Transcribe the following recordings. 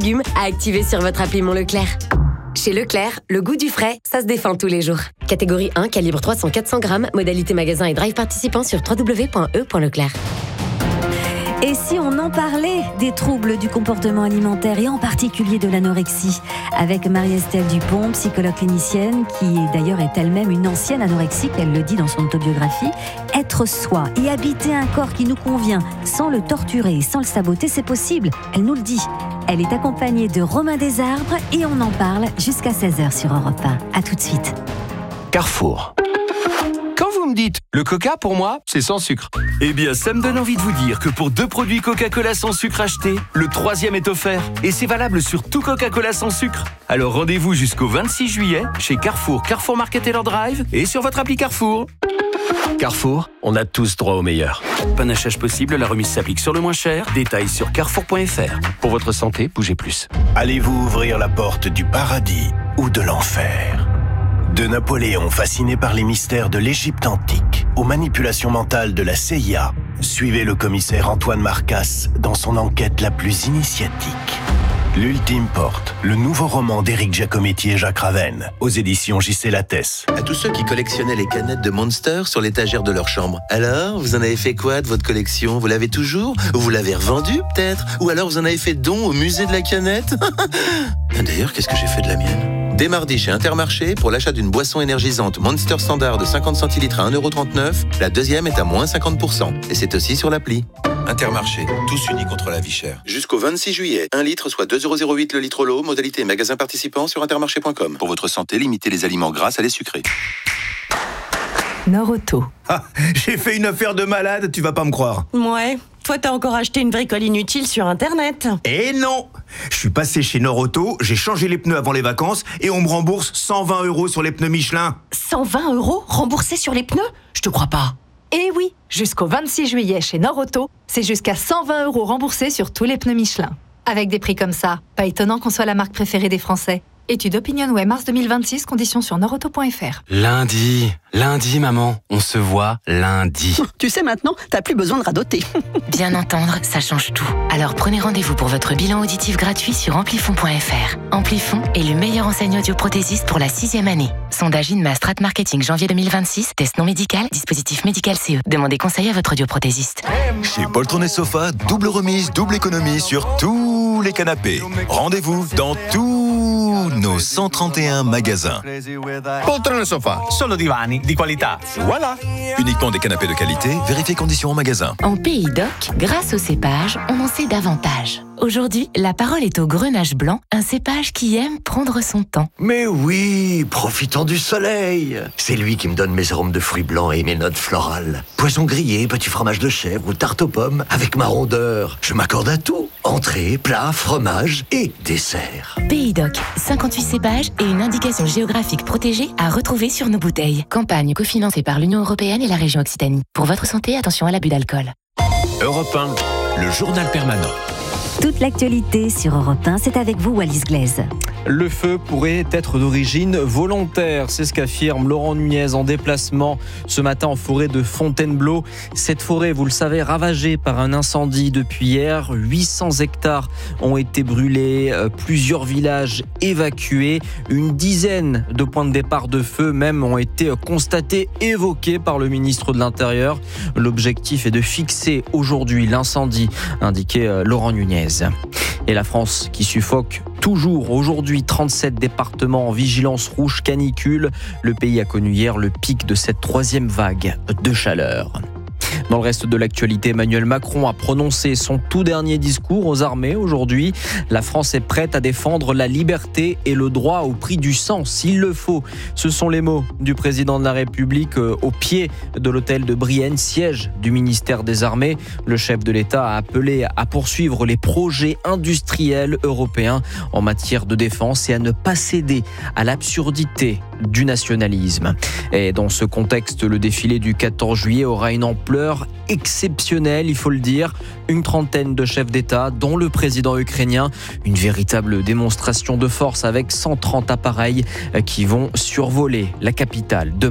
légumes à activer sur votre appli Mon Leclerc. Chez Leclerc, le goût du frais, ça se défend tous les jours. Catégorie 1, calibre 300-400 grammes, modalité magasin et drive participant sur www.e.leclerc. Et si on en parlait des troubles du comportement alimentaire et en particulier de l'anorexie avec Marie-Estelle Dupont, psychologue clinicienne qui d'ailleurs est elle-même une ancienne anorexique, elle le dit dans son autobiographie. Être soi et habiter un corps qui nous convient sans le torturer et sans le saboter, c'est possible, elle nous le dit. Elle est accompagnée de Romain Desarbres et on en parle jusqu'à 16h sur Europe 1. À tout de suite. Carrefour. Quand vous me dites le Coca, pour moi, c'est sans sucre. Eh bien, ça me donne envie de vous dire que pour 2 produits Coca-Cola sans sucre achetés, le 3e est offert. Et c'est valable sur tout Coca-Cola sans sucre. Alors rendez-vous jusqu'au 26 juillet chez Carrefour, Carrefour Market Taylor Drive et sur votre appli Carrefour. Carrefour, on a tous droit au meilleur. Panachage possible, la remise s'applique sur le moins cher. Détails sur carrefour.fr. Pour votre santé, bougez plus. Allez-vous ouvrir la porte du paradis ou de l'enfer ? De Napoléon fasciné par les mystères de l'Égypte antique aux manipulations mentales de la CIA, suivez le commissaire Antoine Marcasse dans son enquête la plus initiatique. L'Ultime Porte, le nouveau roman d'Éric Giacometti et Jacques Ravenne, aux éditions J.C. Lattès. À tous ceux qui collectionnaient les canettes de Monster sur l'étagère de leur chambre. Alors, vous en avez fait quoi de votre collection ? Vous l'avez toujours ? Ou vous l'avez revendue, peut-être ? Ou alors vous en avez fait don au musée de la canette ? D'ailleurs, qu'est-ce que j'ai fait de la mienne ? Dès mardi chez Intermarché, pour l'achat d'une boisson énergisante Monster Standard de 50 centilitres à 1,39€, la deuxième est à moins 50%. Et c'est aussi sur l'appli. Intermarché, tous unis contre la vie chère. Jusqu'au 26 juillet, 1 litre soit 2,08€ le litre l'eau, modalité magasin participant sur intermarché.com. Pour votre santé, limitez les aliments gras à les sucrés. Nord-Auto. Ah, j'ai fait une affaire de malade, tu vas pas me croire. Ouais, toi t'as encore acheté une bricole inutile sur Internet. Eh non! Je suis passé chez Nord-Auto, j'ai changé les pneus avant les vacances et on me rembourse 120€ sur les pneus Michelin. 120€ remboursés sur les pneus ? Je te crois pas. Eh oui, jusqu'au 26 juillet chez Nord-Auto, c'est jusqu'à 120€ remboursés sur tous les pneus Michelin. Avec des prix comme ça, pas étonnant qu'on soit la marque préférée des Français. Étude OpinionWay mars 2026, conditions sur nordauto.fr. Lundi, maman, on se voit lundi. Tu sais maintenant, t'as plus besoin de radoter. Bien entendre, ça change tout. Alors prenez rendez-vous pour votre bilan auditif gratuit sur amplifon.fr. Amplifon est le meilleur enseigne audioprothésiste pour la 6e année. Sondage INMA Strat Marketing janvier 2026, test non médical, dispositif médical CE. Demandez conseil à votre audioprothésiste. Chez Poltron et Sofa, double remise, double économie sur tous les canapés. Rendez-vous dans tous nos 131 magasins. Poltron e Sofa, solo divani di qualità. Voilà. Uniquement des canapés de qualité, vérifiez conditions en magasin. En Pays d'Oc, grâce au cépage, on en sait davantage. Aujourd'hui, la parole est au Grenache blanc, un cépage qui aime prendre son temps. Mais oui, profitant du soleil. C'est lui qui me donne mes arômes de fruits blancs et mes notes florales. Poisson grillé, petit fromage de chèvre ou tarte aux pommes avec ma rondeur. Je m'accorde à tout. Entrée, plat, fromage et dessert. Pays d'Oc, 58 cépages et une indication géographique protégée à retrouver sur nos bouteilles. Campagne cofinancée par l'Union européenne et la région Occitanie. Pour votre santé, attention à l'abus d'alcool. Europe 1, le journal permanent. Toute l'actualité sur Europe 1, c'est avec vous Wallis Glaise. Le feu pourrait être d'origine volontaire, c'est ce qu'affirme Laurent Nunez en déplacement ce matin en forêt de Fontainebleau. Cette forêt, vous le savez, ravagée par un incendie depuis hier. 800 hectares ont été brûlés, plusieurs villages évacués. Une dizaine de points de départ de feu même ont été constatés, évoqués par le ministre de l'Intérieur. L'objectif est de fixer aujourd'hui l'incendie, indiquait Laurent Nunez. Et la France qui suffoque toujours aujourd'hui, 37 départements en vigilance rouge canicule. Le pays a connu hier le pic de cette 3e vague de chaleur. Dans le reste de l'actualité, Emmanuel Macron a prononcé son tout dernier discours aux armées aujourd'hui. La France est prête à défendre la liberté et le droit au prix du sang, s'il le faut. Ce sont les mots du président de la République au pied de l'hôtel de Brienne, siège du ministère des Armées. Le chef de l'État a appelé à poursuivre les projets industriels européens en matière de défense et à ne pas céder à l'absurdité du nationalisme. Et dans ce contexte, le défilé du 14 juillet aura une ampleur exceptionnelle, il faut le dire. Une trentaine de chefs d'État, dont le président ukrainien. Une véritable démonstration de force avec 130 appareils qui vont survoler la capitale demain.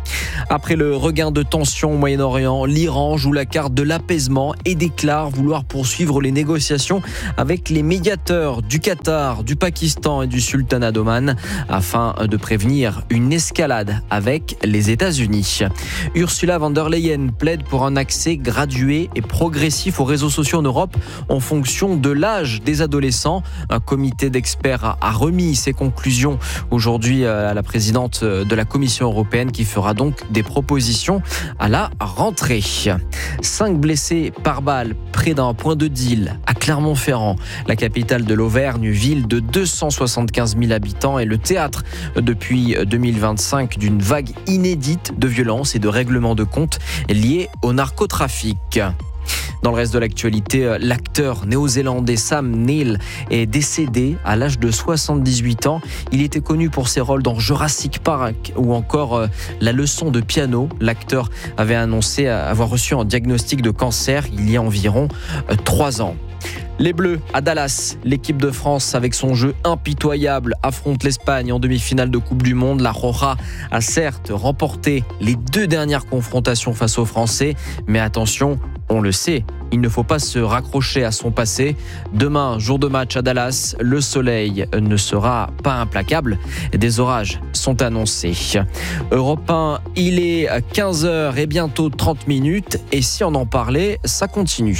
Après le regain de tension au Moyen-Orient, l'Iran joue la carte de l'apaisement et déclare vouloir poursuivre les négociations avec les médiateurs du Qatar, du Pakistan et du Sultanat d'Oman afin de prévenir une escalade avec les États-Unis. Ursula von der Leyen plaide pour un accès gradué et progressif aux réseaux sociaux en Europe en fonction de l'âge des adolescents. Un comité d'experts a remis ses conclusions aujourd'hui à la présidente de la Commission européenne qui fera donc des propositions à la rentrée. 5 blessés par balle près d'un point de deal à Clermont-Ferrand. La capitale de l'Auvergne, ville de 275 000 habitants, est le théâtre depuis 2025 d'une vague inédite de violences et de règlements de comptes liés au narcotrafic. Dans le reste de l'actualité, l'acteur néo-zélandais Sam Neill est décédé à l'âge de 78 ans. Il était connu pour ses rôles dans Jurassic Park ou encore La leçon de piano. L'acteur avait annoncé avoir reçu un diagnostic de cancer il y a environ 3 ans. Les Bleus à Dallas, l'équipe de France avec son jeu impitoyable affronte l'Espagne en demi-finale de Coupe du Monde. La Roja a certes remporté les 2 dernières confrontations face aux Français, mais attention, on le sait, il ne faut pas se raccrocher à son passé. Demain, jour de match à Dallas, le soleil ne sera pas implacable. Des orages sont annoncés. Europe 1, il est 15h et bientôt 30 minutes. Et si on en parlait, ça continue.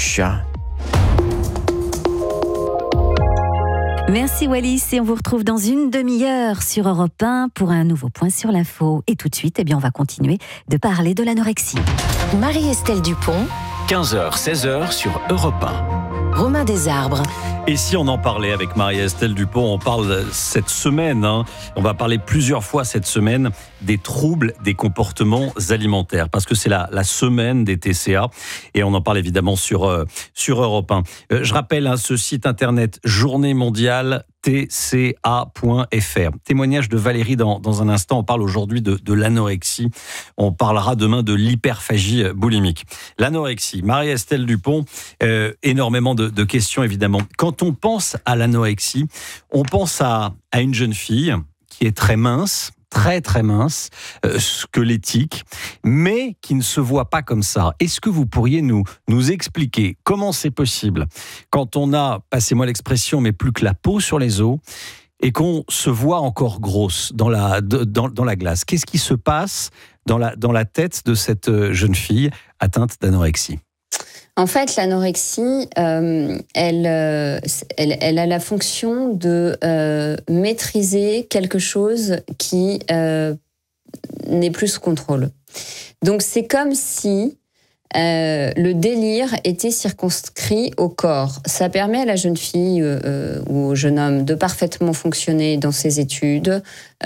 Merci Wallis et on vous retrouve dans une demi-heure sur Europe 1 pour un nouveau point sur l'info. Et tout de suite, on va continuer de parler de l'anorexie. Marie-Estelle Dupont, 15h, 16h sur Europe 1. Romain Desarbres. Et si on en parlait avec Marie-Estelle Dupont, on parle cette semaine, on va parler plusieurs fois cette semaine des troubles des comportements alimentaires, parce que c'est la semaine des TCA, et on en parle évidemment sur Europe 1. Je rappelle ce site internet Journée mondiale tca.fr. Témoignage de Valérie dans un instant. On parle aujourd'hui de l'anorexie. On parlera demain de l'hyperphagie boulimique. L'anorexie, Marie-Estelle Dupont, énormément de questions évidemment. Quand on pense à l'anorexie, on pense à une jeune fille qui est très mince, très mince, squelettique, mais qui ne se voit pas comme ça. Est-ce que vous pourriez nous expliquer comment c'est possible quand on a, passez-moi l'expression, mais plus que la peau sur les os et qu'on se voit encore grosse dans la glace? Qu'est-ce qui se passe dans la tête de cette jeune fille atteinte d'anorexie? En fait, l'anorexie, elle a la fonction de maîtriser quelque chose qui n'est plus sous contrôle. Donc, c'est comme si le délire était circonscrit au corps. Ça permet à la jeune fille ou au jeune homme de parfaitement fonctionner dans ses études,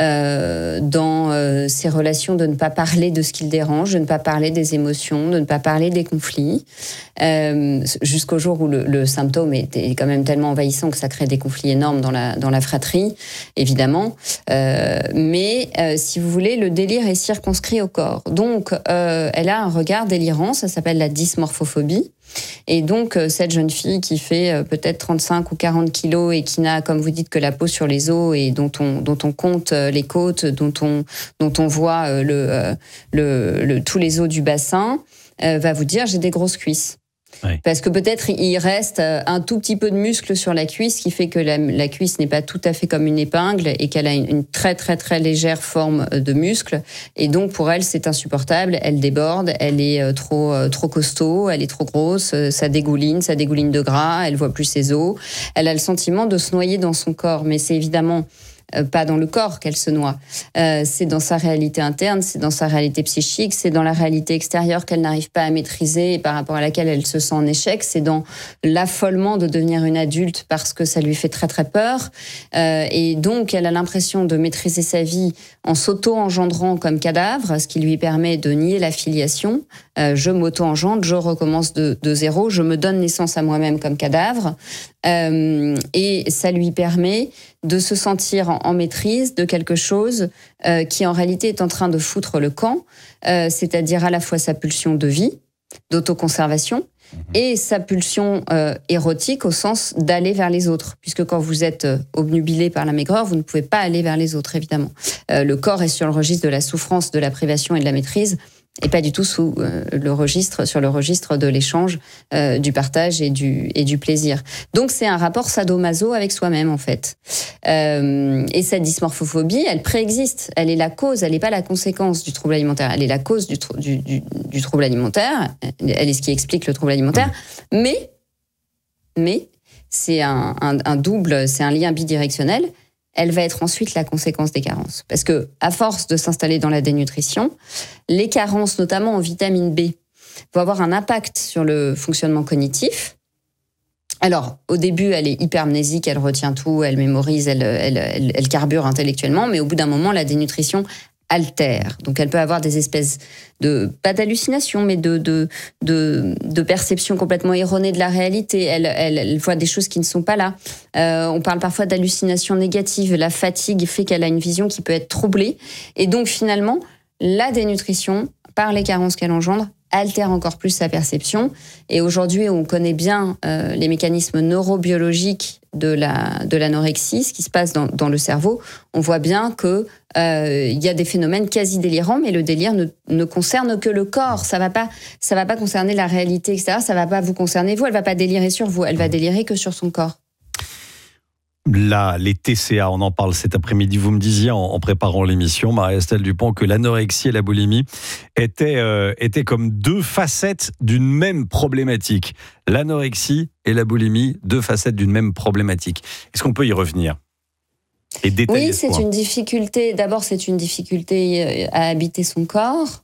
dans ses relations, de ne pas parler de ce qui le dérange, de ne pas parler des émotions, de ne pas parler des conflits, jusqu'au jour où le symptôme est quand même tellement envahissant que ça crée des conflits énormes dans la fratrie, évidemment. Mais si vous voulez, le délire est circonscrit au corps. Donc, elle a un regard délirant, ça s'appelle la dysmorphophobie. Et donc, cette jeune fille qui fait peut-être 35 ou 40 kilos et qui n'a, comme vous dites, que la peau sur les os et dont on compte les côtes, dont on voit tous les os du bassin, va vous dire « j'ai des grosses cuisses ». Oui. Parce que peut-être il reste un tout petit peu de muscle sur la cuisse qui fait que la cuisse n'est pas tout à fait comme une épingle et qu'elle a une très très très légère forme de muscle, et donc pour elle c'est insupportable, elle déborde, elle est trop costaud, elle est trop grosse, ça dégouline de gras, elle voit plus ses os, elle a le sentiment de se noyer dans son corps, mais c'est évidemment pas dans le corps qu'elle se noie. C'est dans sa réalité interne, c'est dans sa réalité psychique, c'est dans la réalité extérieure qu'elle n'arrive pas à maîtriser et par rapport à laquelle elle se sent en échec, c'est dans l'affolement de devenir une adulte parce que ça lui fait très très peur. Et donc elle a l'impression de maîtriser sa vie en s'auto-engendrant comme cadavre, ce qui lui permet de nier la filiation. Je m'auto-engendre, je recommence de zéro, je me donne naissance à moi-même comme cadavre. Et ça lui permet de se sentir en maîtrise de quelque chose qui en réalité est en train de foutre le camp, c'est-à-dire à la fois sa pulsion de vie, d'autoconservation, et sa pulsion érotique au sens d'aller vers les autres, puisque quand vous êtes obnubilé par la maigreur, vous ne pouvez pas aller vers les autres, évidemment. Le corps est sur le registre de la souffrance, de la privation et de la maîtrise, et pas du tout sur le registre de l'échange, du partage et du plaisir. Donc c'est un rapport sadomaso avec soi-même, en fait. Et cette dysmorphophobie, elle préexiste. Elle est la cause, elle n'est pas la conséquence du trouble alimentaire. Elle est la cause du trouble alimentaire. Elle est ce qui explique le trouble alimentaire. Mais c'est un lien bidirectionnel. Elle va être ensuite la conséquence des carences. Parce que, à force de s'installer dans la dénutrition, les carences, notamment en vitamine B, vont avoir un impact sur le fonctionnement cognitif. Alors, au début, elle est hypermnésique, elle retient tout, elle mémorise, elle carbure intellectuellement, mais au bout d'un moment, la dénutrition altère. Donc, elle peut avoir des espèces pas d'hallucinations, mais de perceptions complètement erronées de la réalité. Elle voit des choses qui ne sont pas là. On parle parfois d'hallucinations négatives. La fatigue fait qu'elle a une vision qui peut être troublée. Et donc, finalement, la dénutrition, par les carences qu'elle engendre, altère encore plus sa perception. Et aujourd'hui, on connaît bien les mécanismes neurobiologiques de l'anorexie, ce qui se passe dans le cerveau. On voit bien que il y a des phénomènes quasi délirants, mais le délire ne concerne que le corps. Ça va pas concerner la réalité, etc. Ça va pas vous concerner vous. Elle va pas délirer sur vous. Elle va délirer que sur son corps. Là, les TCA, on en parle cet après-midi. Vous me disiez en préparant l'émission, Marie-Estelle Dupont, que l'anorexie et la boulimie étaient comme deux facettes d'une même problématique. L'anorexie et la boulimie, deux facettes d'une même problématique. Est-ce qu'on peut y revenir et détailler ce point ? C'est une difficulté. D'abord, c'est une difficulté à habiter son corps.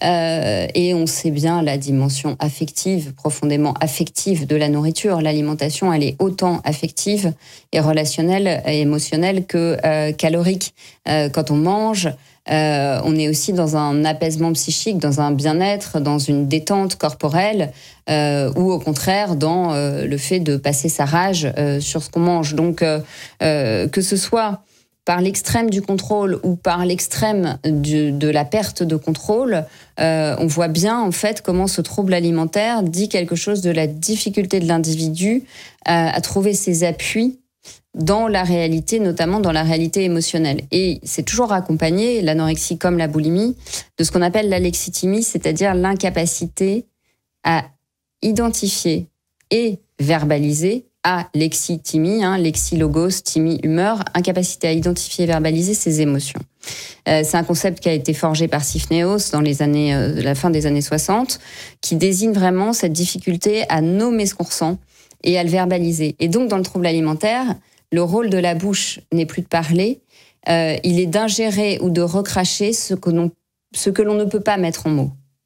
Et on sait bien la dimension affective, profondément affective de la nourriture. L'alimentation, elle est autant affective et relationnelle et émotionnelle que calorique. Quand on mange, on est aussi dans un apaisement psychique, dans un bien-être, dans une détente corporelle, ou au contraire dans le fait de passer sa rage sur ce qu'on mange. Donc, que ce soit par l'extrême du contrôle ou par l'extrême de la perte de contrôle, on voit bien en fait comment ce trouble alimentaire dit quelque chose de la difficulté de l'individu à trouver ses appuis dans la réalité, notamment dans la réalité émotionnelle. Et c'est toujours accompagné, l'anorexie comme la boulimie, de ce qu'on appelle l'alexithymie, c'est-à-dire l'incapacité à identifier et verbaliser lexithymie, lexilogos, thymie, humeur, incapacité à identifier et verbaliser ses émotions. C'est un concept qui a été forgé par Sifneos dans la fin des années 60, qui désigne vraiment cette difficulté à nommer ce qu'on ressent et à le verbaliser. Et donc, dans le trouble alimentaire, le rôle de la bouche n'est plus de parler, il est d'ingérer ou de recracher ce que l'on ne peut pas mettre en mots.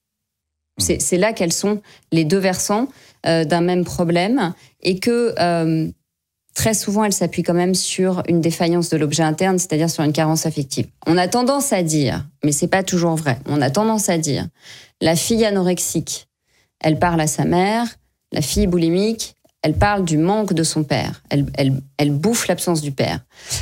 C'est là qu'elles sont les deux versants d'un même problème, et que très souvent, elle s'appuie quand même sur une défaillance de l'objet interne, c'est-à-dire sur une carence affective. On a tendance à dire, mais c'est pas toujours vrai, on a tendance à dire, la fille anorexique, elle parle à sa mère, la fille boulimique, elle parle du manque de son père, elle bouffe l'absence du père.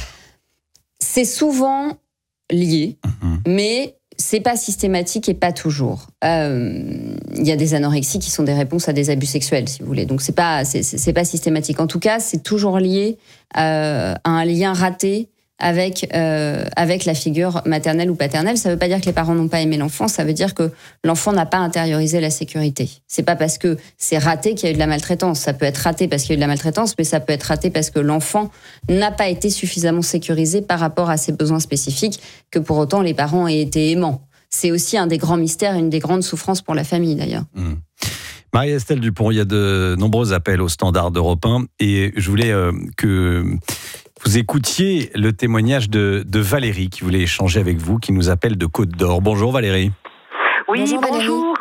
C'est souvent lié, mais c'est pas systématique et pas toujours. Il y a des anorexies qui sont des réponses à des abus sexuels, si vous voulez. Donc c'est pas systématique. En tout cas, c'est toujours lié à un lien raté avec la figure maternelle ou paternelle. Ça veut pas dire que les parents n'ont pas aimé l'enfant, ça veut dire que l'enfant n'a pas intériorisé la sécurité. C'est pas parce que c'est raté qu'il y a eu de la maltraitance. Ça peut être raté parce qu'il y a eu de la maltraitance, mais ça peut être raté parce que l'enfant n'a pas été suffisamment sécurisé par rapport à ses besoins spécifiques, que pour autant les parents aient été aimants. C'est aussi un des grands mystères, une des grandes souffrances pour la famille d'ailleurs. Marie-Estelle Dupont, il y a de nombreux appels au standard d'Europe 1 et je voulais que vous écoutiez le témoignage de Valérie qui voulait échanger avec vous, qui nous appelle de Côte d'Or. Bonjour Valérie. Oui, bonjour.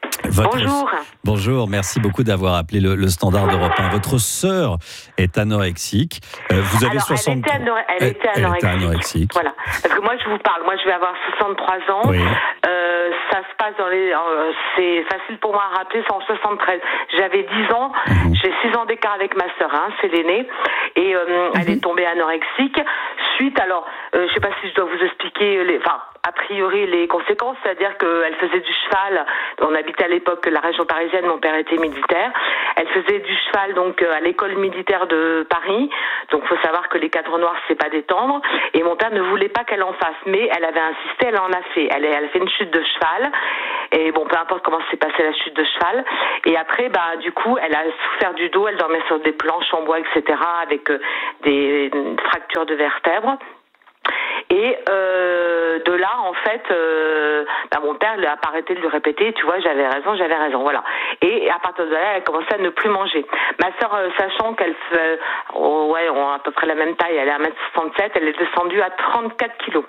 Bonjour, merci beaucoup d'avoir appelé le standard d'Europe 1. Votre sœur est anorexique. Vous avez 60 ans. Elle était anorexique. Voilà. Parce que moi, je vous parle. Moi, je vais avoir 63 ans. Oui. Ça se passe c'est facile pour moi à rappeler, c'est en 73. J'avais 10 ans. J'ai 6 ans d'écart avec ma sœur, c'est l'aînée. Et elle est tombée anorexique Ensuite, alors, je sais pas si je dois vous expliquer a priori les conséquences, c'est-à-dire qu'elle faisait du cheval. On habitait à l'époque la région parisienne, mon père était militaire. Elle faisait du cheval donc à l'école militaire de Paris. Donc faut savoir que les cadres noirs c'est pas détendre. Et mon père ne voulait pas qu'elle en fasse, mais elle avait insisté, elle en a fait. Elle a fait une chute de cheval. Et bon, peu importe comment s'est passée la chute de cheval. Et après, du coup, elle a souffert du dos. Elle dormait sur des planches en bois, etc., avec des fractures de vertèbres. Et de là, en fait, mon père n'a pas arrêté de lui répéter, tu vois, j'avais raison, voilà. Et à partir de là, elle a commencé à ne plus manger. Ma sœur, sachant qu'elle fait, on a à peu près la même taille, elle est 1m67, elle est descendue à 34 kilos.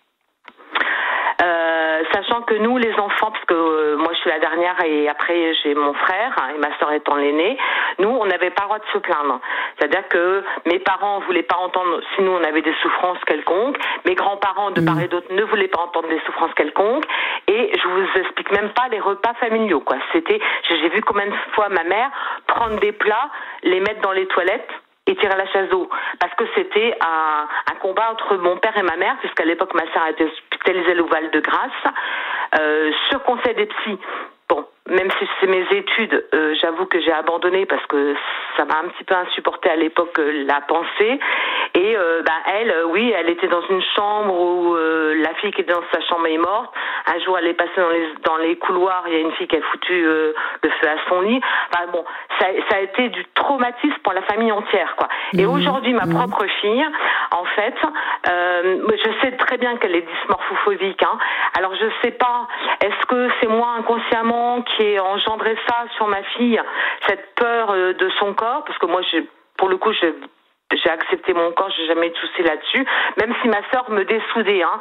Sachant que nous, les enfants, parce que moi je suis la dernière et après j'ai mon frère et ma sœur étant l'aînée, nous on n'avait pas le droit de se plaindre. C'est-à-dire que mes parents voulaient pas entendre si nous on avait des souffrances quelconques, mes grands-parents de part et d'autre ne voulaient pas entendre des souffrances quelconques, et je vous explique même pas les repas familiaux, quoi. J'ai vu combien de fois ma mère prendre des plats, les mettre dans les toilettes et tirer la chasse d'eau. Parce que c'était un combat entre mon père et ma mère, puisqu'à l'époque, ma sœur a été hospitalisée à Val-de-Grâce, sur conseil des psys. Bon, même si c'est mes études, j'avoue que j'ai abandonné parce que ça m'a un petit peu insupporté à l'époque la pensée. Et elle, oui, elle était dans une chambre où la fille qui était dans sa chambre est morte. Un jour, elle est passée dans les couloirs, il y a une fille qui a foutu le feu à son lit. Ça a été du traumatisme pour la famille entière, quoi. Et aujourd'hui, ma propre fille, en fait, je sais très bien qu'elle est dysmorphophobique, hein. Alors je sais pas, est-ce que c'est moi inconsciemment qui ai engendré ça sur ma fille, cette peur de son corps, parce que moi, pour le coup, j'ai accepté mon corps, j'ai jamais eu de soucis là-dessus, même si ma sœur me dessoudait, hein.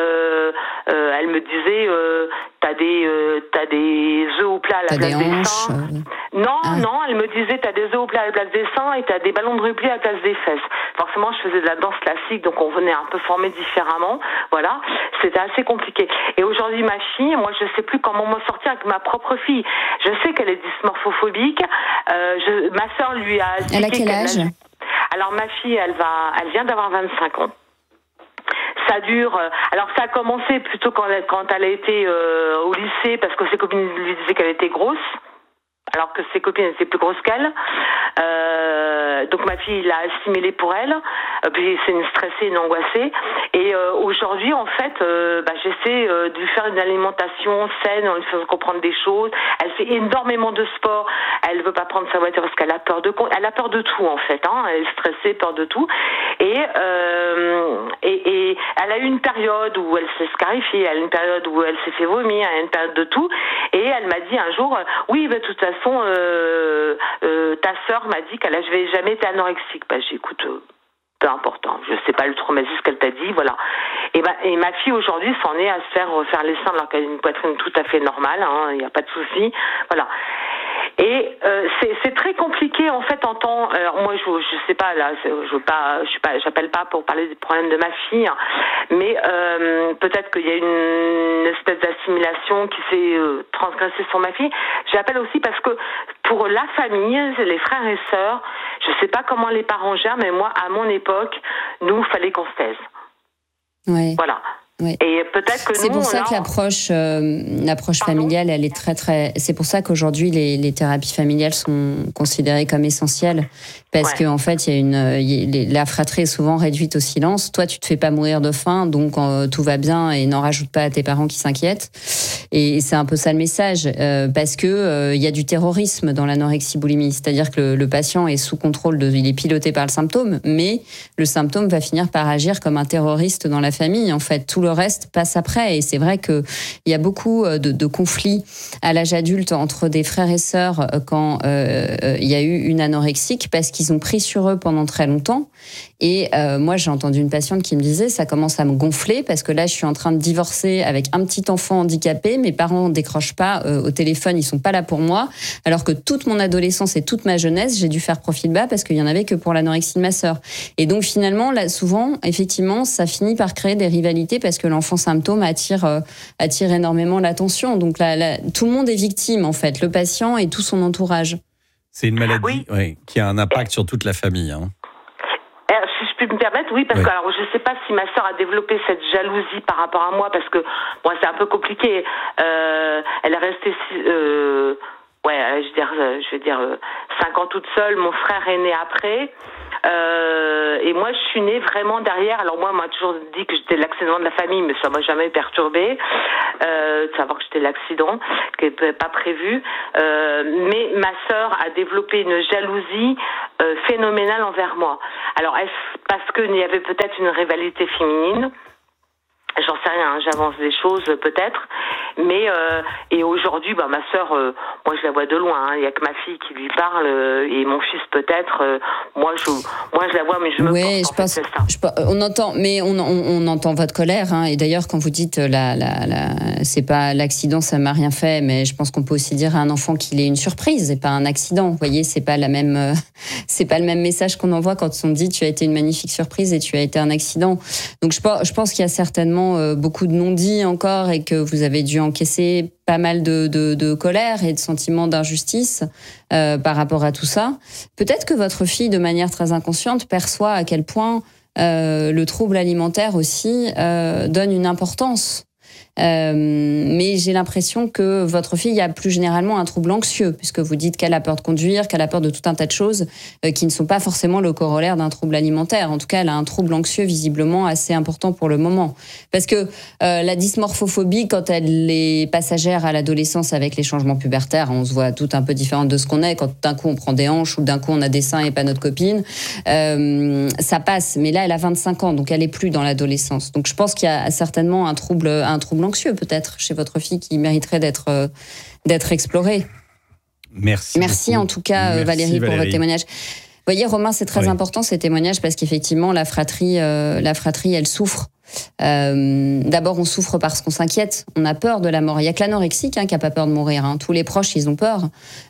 Elle me disait t'as des œufs au plat à la place des seins. Non, elle me disait t'as des œufs au plat à la place des seins et t'as des ballons de rugby à la place des fesses. Forcément, je faisais de la danse classique, donc on venait un peu formé différemment. Voilà, c'était assez compliqué. Et aujourd'hui, ma fille, moi, je sais plus comment m'en sortir avec ma propre fille. Je sais qu'elle est dysmorphophobique. Ma sœur lui a dit. Elle a quel âge ? Alors ma fille, elle vient d'avoir 25 ans. Ça dure. Alors ça a commencé plutôt quand elle a été au lycée, parce que ses copines lui disaient qu'elle était grosse, alors que ses copines étaient plus grosses qu'elle. Donc ma fille l'a assimilé pour elle. Puis c'est une stressée, une angoissée. Et aujourd'hui, en fait, j'essaie de lui faire une alimentation saine, en lui faisant comprendre des choses. Elle fait énormément de sport. Elle veut pas prendre sa voiture parce qu'elle a peur elle a peur de tout, en fait, hein. Elle est stressée, peur de tout. Et elle a eu une période où elle s'est scarifiée, elle a eu une période où elle s'est fait vomir, elle a eu une période de tout. Et elle m'a dit un jour, oui, de toute façon, ta sœur m'a dit qu'elle n'avait jamais été anorexique. J'écoute, peu important, je sais pas le traumatisme qu'elle t'a dit, voilà. Et ma fille aujourd'hui s'en est à se faire refaire les seins alors qu'elle a une poitrine tout à fait normale, hein, il n'y a pas de souci, voilà. Et c'est très compliqué en fait en temps. Alors moi je sais pas là, j'appelle pas pour parler des problèmes de ma fille, mais peut-être qu'il y a une espèce d'assimilation qui s'est transgressée sur ma fille. J'appelle aussi parce que pour la famille, les frères et sœurs, je sais pas comment les parents gèrent, mais moi à mon époque, nous fallait qu'on se taise. Ouais. Voilà. Oui. Et peut-être que c'est nous, pour ça que l'approche familiale, elle est très très. C'est pour ça qu'aujourd'hui les thérapies familiales sont considérées comme essentielles, parce que en fait la fratrie est souvent réduite au silence. Toi, tu te fais pas mourir de faim, donc tout va bien, et n'en rajoute pas à tes parents qui s'inquiètent. Et c'est un peu ça le message, parce que il y a du terrorisme dans l'anorexie-boulimie, c'est-à-dire que le patient est sous contrôle, il est piloté par le symptôme, mais le symptôme va finir par agir comme un terroriste dans la famille. En fait, tout le reste passe après. Et c'est vrai qu'il y a beaucoup de conflits à l'âge adulte entre des frères et sœurs quand il y a eu une anorexique, parce qu'ils ont pris sur eux pendant très longtemps. Et moi, j'ai entendu une patiente qui me disait, ça commence à me gonfler parce que là, je suis en train de divorcer avec un petit enfant handicapé. Mes parents ne décrochent pas au téléphone, ils sont pas là pour moi. Alors que toute mon adolescence et toute ma jeunesse, j'ai dû faire profil bas parce qu'il y en avait que pour l'anorexie de ma sœur. Et donc finalement, là, souvent, effectivement, ça finit par créer des rivalités parce que l'enfant symptôme attire énormément l'attention. Donc là, tout le monde est victime, en fait, le patient et tout son entourage. C'est une maladie qui a un impact sur toute la famille, hein. Si je puis me permettre, oui, parce que alors je sais pas si ma sœur a développé cette jalousie par rapport à moi, parce que moi c'est un peu compliqué. Elle est restée, je vais dire 5 ans toute seule. Mon frère est né après. Et moi, je suis née vraiment derrière. Alors moi, on m'a toujours dit que j'étais l'accident de la famille, mais ça m'a jamais perturbée. De savoir que j'étais l'accident, qui n'était pas prévu. Mais ma sœur a développé une jalousie phénoménale envers moi. Alors, est-ce parce qu'il y avait peut-être une rivalité féminine ? J'en sais rien, j'avance des choses peut-être, mais et aujourd'hui, ma sœur, moi je la vois de loin. Il y a que ma fille qui lui parle et mon fils peut-être. Moi je la vois, mais je me porte. On entend votre colère. Et d'ailleurs, quand vous dites c'est pas l'accident, ça m'a rien fait, mais je pense qu'on peut aussi dire à un enfant qu'il est une surprise et pas un accident. Vous voyez, c'est pas le même message qu'on envoie quand on dit tu as été une magnifique surprise et tu as été un accident. Donc je pense qu'il y a certainement beaucoup de non-dits encore et que vous avez dû encaisser pas mal de colère et de sentiments d'injustice par rapport à tout ça. Peut-être que votre fille, de manière très inconsciente, perçoit à quel point le trouble alimentaire aussi donne une importance. Mais j'ai l'impression que votre fille a plus généralement un trouble anxieux, puisque vous dites qu'elle a peur de conduire, qu'elle a peur de tout un tas de choses qui ne sont pas forcément le corollaire d'un trouble alimentaire. En tout cas, elle a un trouble anxieux visiblement assez important pour le moment. Parce que la dysmorphophobie, quand elle est passagère à l'adolescence avec les changements pubertaires, on se voit tout un peu différente de ce qu'on est. Quand d'un coup on prend des hanches ou d'un coup on a des seins et pas notre copine, ça passe. Mais là, elle a 25 ans, donc elle est plus dans l'adolescence. Donc je pense qu'il y a certainement un trouble anxieux peut-être chez votre fille qui mériterait d'être exploré. Merci beaucoup. En tout cas, Valérie, pour votre témoignage. Vous voyez, Romain, c'est très important ces témoignages parce qu'effectivement, la fratrie, elle souffre. D'abord, on souffre parce qu'on s'inquiète, on a peur de la mort. Il y a que l'anorexique qui a pas peur de mourir. Tous les proches, ils ont peur.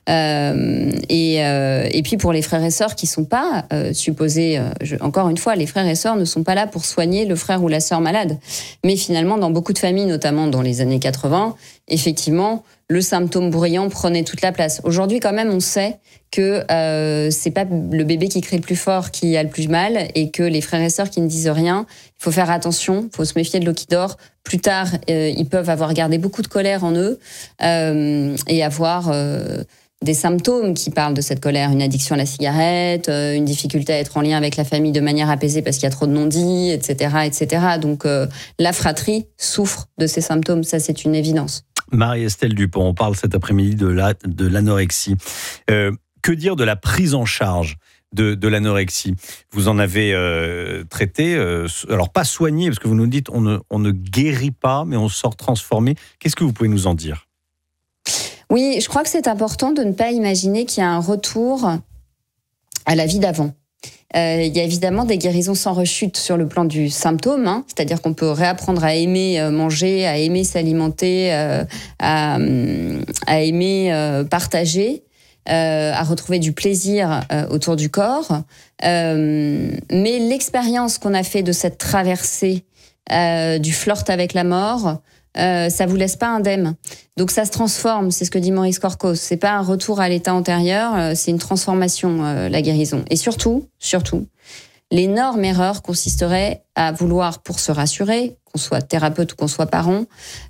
Et puis pour les frères et sœurs qui sont pas supposés, encore une fois, les frères et sœurs ne sont pas là pour soigner le frère ou la sœur malade. Mais finalement, dans beaucoup de familles, notamment dans les années 80, effectivement, le symptôme bruyant prenait toute la place. Aujourd'hui, quand même, on sait que c'est pas le bébé qui crie le plus fort qui a le plus mal et que les frères et sœurs qui ne disent rien, il faut faire attention, il faut se méfier de l'eau qui dort. Plus tard, ils peuvent avoir gardé beaucoup de colère en eux et avoir des symptômes qui parlent de cette colère, une addiction à la cigarette, une difficulté à être en lien avec la famille de manière apaisée parce qu'il y a trop de non-dits, etc., etc. Donc la fratrie souffre de ces symptômes, ça c'est une évidence. Marie-Estelle Dupont, on parle cet après-midi de l'anorexie. Que dire de la prise en charge de l'anorexie ? Vous en avez traité, alors pas soigné, parce que vous nous dites on ne guérit pas, mais on sort transformé. Qu'est-ce que vous pouvez nous en dire ? Oui, je crois que c'est important de ne pas imaginer qu'il y a un retour à la vie d'avant. Il y a évidemment des guérisons sans rechute sur le plan du symptôme, c'est-à-dire qu'on peut réapprendre à aimer manger, à aimer s'alimenter, à aimer partager, à retrouver du plaisir autour du corps. Mais l'expérience qu'on a fait de cette traversée du flirt avec la mort, ça vous laisse pas indemne. Donc ça se transforme, c'est ce que dit Maurice Corcos. C'est pas un retour à l'état antérieur, c'est une transformation, la guérison. Et surtout, l'énorme erreur consisterait à vouloir, pour se rassurer, qu'on soit thérapeute ou qu'on soit parent,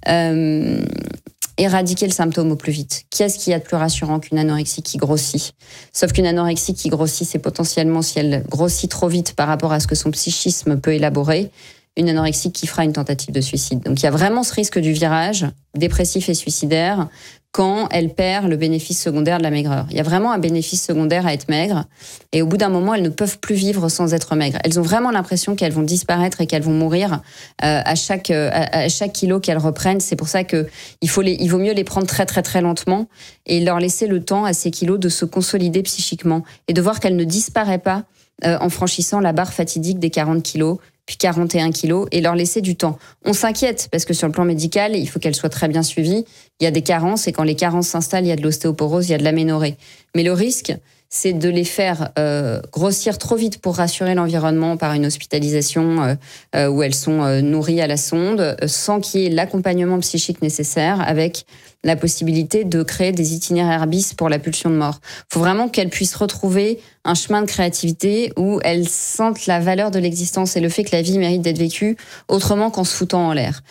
éradiquer le symptôme au plus vite. Qu'est-ce qu'il y a de plus rassurant qu'une anorexie qui grossit ? Sauf qu'une anorexie qui grossit, c'est potentiellement, si elle grossit trop vite par rapport à ce que son psychisme peut élaborer, une anorexie qui fera une tentative de suicide. Donc il y a vraiment ce risque du virage dépressif et suicidaire quand elle perd le bénéfice secondaire de la maigreur. Il y a vraiment un bénéfice secondaire à être maigre et au bout d'un moment, elles ne peuvent plus vivre sans être maigres. Elles ont vraiment l'impression qu'elles vont disparaître et qu'elles vont mourir à chaque kilo qu'elles reprennent. C'est pour ça que il vaut mieux les prendre très très très lentement et leur laisser le temps à ces kilos de se consolider psychiquement et de voir qu'elles ne disparaissent pas en franchissant la barre fatidique des 40 kilos puis 41 kilos, et leur laisser du temps. On s'inquiète, parce que sur le plan médical, il faut qu'elle soit très bien suivie. Il y a des carences, et quand les carences s'installent, il y a de l'ostéoporose, il y a de l'aménorrhée. Mais le risque, c'est de les faire grossir trop vite pour rassurer l'environnement par une hospitalisation où elles sont nourries à la sonde, sans qu'il y ait l'accompagnement psychique nécessaire, avec la possibilité de créer des itinéraires bis pour la pulsion de mort. Il faut vraiment qu'elles puissent retrouver un chemin de créativité où elles sentent la valeur de l'existence et le fait que la vie mérite d'être vécue autrement qu'en se foutant en l'air.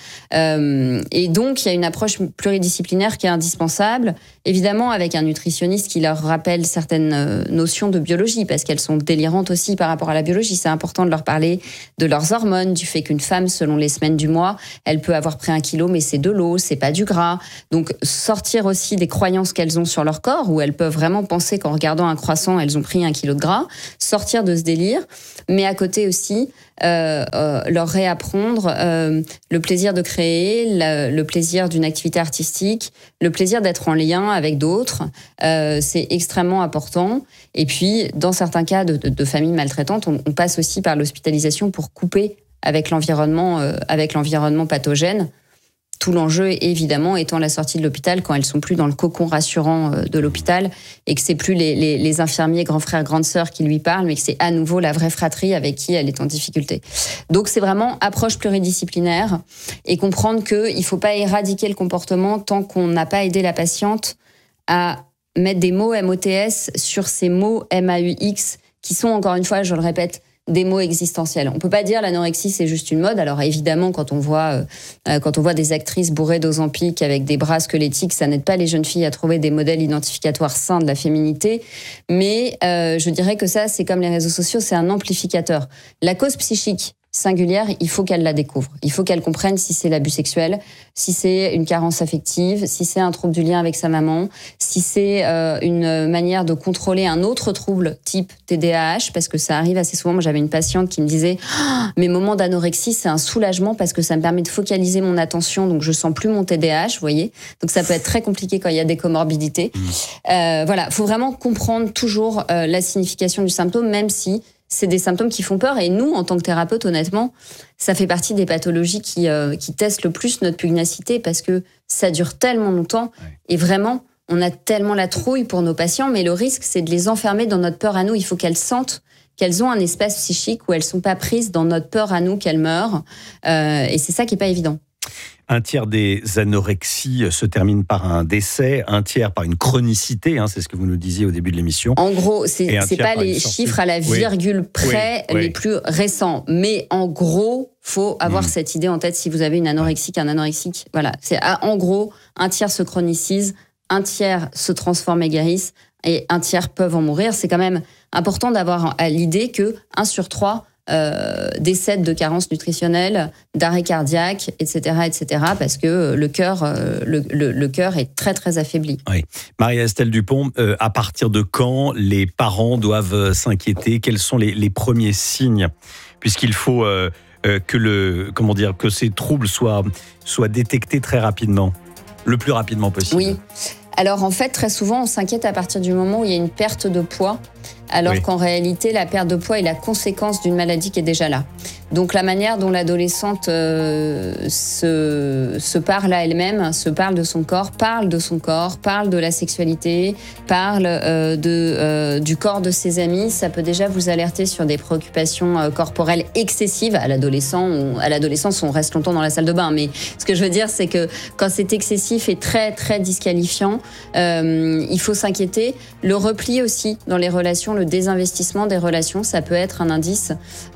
Et donc, il y a une approche pluridisciplinaire qui est indispensable, évidemment avec un nutritionniste qui leur rappelle certaines notions de biologie, parce qu'elles sont délirantes aussi par rapport à la biologie. C'est important de leur parler de leurs hormones, du fait qu'une femme, selon les semaines du mois, elle peut avoir pris 1 kilo, mais c'est de l'eau, c'est pas du gras. Donc, sortir aussi des croyances qu'elles ont sur leur corps, où elles peuvent vraiment penser qu'en regardant un croissant, elles ont pris 1 kilo de gras, sortir de ce délire, mais à côté aussi, leur réapprendre le plaisir de créer, le plaisir d'une activité artistique, le plaisir d'être en lien avec d'autres. C'est extrêmement important. Et puis, dans certains cas de familles maltraitantes, on passe aussi par l'hospitalisation pour couper avec l'environnement pathogène. Tout l'enjeu, évidemment, étant la sortie de l'hôpital quand elles sont plus dans le cocon rassurant de l'hôpital et que c'est plus les infirmiers, grands frères, grandes sœurs qui lui parlent, mais que c'est à nouveau la vraie fratrie avec qui elle est en difficulté. Donc c'est vraiment approche pluridisciplinaire et comprendre qu'il ne faut pas éradiquer le comportement tant qu'on n'a pas aidé la patiente à mettre des mots MOTS sur ces mots MAUX qui sont, encore une fois, je le répète, des mots existentiels. On peut pas dire l'anorexie c'est juste une mode. Alors évidemment quand on voit des actrices bourrées d'Ozempic avec des bras squelettiques, ça n'aide pas les jeunes filles à trouver des modèles identificatoires sains de la féminité. Mais je dirais que ça c'est comme les réseaux sociaux, c'est un amplificateur. La cause psychique singulière, il faut qu'elle la découvre. Il faut qu'elle comprenne si c'est l'abus sexuel, si c'est une carence affective, si c'est un trouble du lien avec sa maman, si c'est une manière de contrôler un autre trouble type TDAH, parce que ça arrive assez souvent. Moi, j'avais une patiente qui me disait « Mes moments d'anorexie, c'est un soulagement parce que ça me permet de focaliser mon attention, donc je sens plus mon TDAH, vous voyez ?» Donc ça peut être très compliqué quand il y a des comorbidités. Voilà, il faut vraiment comprendre toujours la signification du symptôme, même si c'est des symptômes qui font peur. Et nous, en tant que thérapeute, honnêtement, ça fait partie des pathologies qui testent le plus notre pugnacité parce que ça dure tellement longtemps. Et vraiment, on a tellement la trouille pour nos patients, mais le risque, c'est de les enfermer dans notre peur à nous. Il faut qu'elles sentent qu'elles ont un espace psychique où elles ne sont pas prises dans notre peur à nous qu'elles meurent. Et c'est ça qui n'est pas évident. 1/3 des anorexies se termine par un décès, 1/3 par une chronicité, c'est ce que vous nous disiez au début de l'émission. En gros, c'est pas les chiffres à la virgule près les plus récents, mais en gros, faut avoir cette idée en tête si vous avez une anorexique, un anorexique. Voilà, c'est en gros 1/3 se chronicise, 1/3 se transforme et guérissent, et 1/3 peuvent en mourir. C'est quand même important d'avoir à l'idée que 1 sur 3 décèdent de carences nutritionnelles, d'arrêt cardiaque, etc., parce que le cœur est très très affaibli. Oui. Marie-Estelle Dupont, à partir de quand les parents doivent s'inquiéter? Quels sont les premiers signes? Puisqu'il faut que ces troubles soient détectés très rapidement, le plus rapidement possible. Oui. Alors en fait, très souvent, on s'inquiète à partir du moment où il y a une perte de poids, alors qu'en réalité, la perte de poids est la conséquence d'une maladie qui est déjà là. Donc la manière dont l'adolescente se parle à elle-même, se parle de son corps, parle de la sexualité, parle du corps de ses amis, ça peut déjà vous alerter sur des préoccupations corporelles excessives. À l'adolescence, on reste longtemps dans la salle de bain, mais ce que je veux dire, c'est que quand c'est excessif et très très disqualifiant, il faut s'inquiéter. Le repli aussi dans les relations, le désinvestissement des relations, ça peut être un indice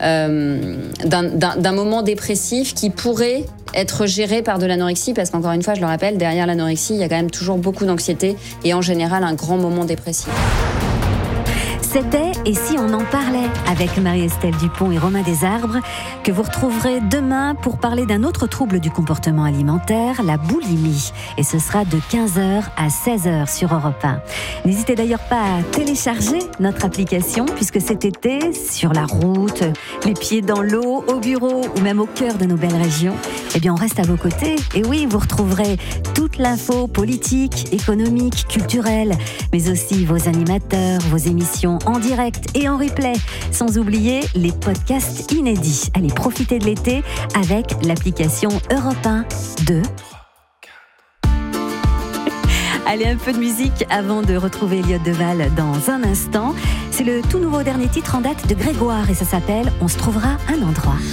d'un moment dépressif qui pourrait être géré par de l'anorexie, parce qu'encore une fois, je le rappelle, derrière l'anorexie, il y a quand même toujours beaucoup d'anxiété et en général un grand moment dépressif. C'était « Et si on en parlait ?» avec Marie-Estelle Dupont et Romain Desarbres, que vous retrouverez demain pour parler d'un autre trouble du comportement alimentaire, la boulimie. Et ce sera de 15h à 16h sur Europe 1. N'hésitez d'ailleurs pas à télécharger notre application, puisque cet été, sur la route, les pieds dans l'eau, au bureau ou même au cœur de nos belles régions, on reste à vos côtés. Et oui, vous retrouverez toute l'info politique, économique, culturelle, mais aussi vos animateurs, vos émissions en direct et en replay, sans oublier les podcasts inédits. Allez, profitez de l'été avec l'application Europe 1 2. Allez, un peu de musique avant de retrouver Elliott Deval dans un instant. C'est le tout nouveau dernier titre en date de Grégoire et ça s'appelle « On se trouvera un endroit ».